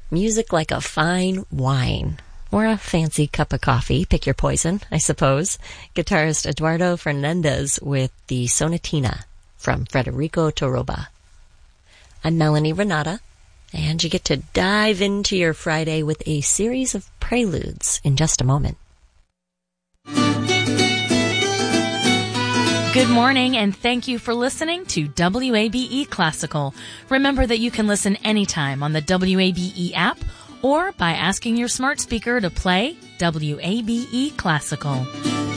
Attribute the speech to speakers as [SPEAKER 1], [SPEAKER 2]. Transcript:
[SPEAKER 1] Music like a fine wine. Or a fancy cup of coffee. Pick your poison, I suppose. Guitarist Eduardo Fernandez with the Sonatina from Federico Toroba. I'm Melanie Renata, and you get to dive into your Friday with a series of preludes in just a moment.
[SPEAKER 2] Good morning, and thank you for listening to WABE Classical. Remember that you can listen anytime on the WABE app or by asking your smart speaker to play WABE Classical.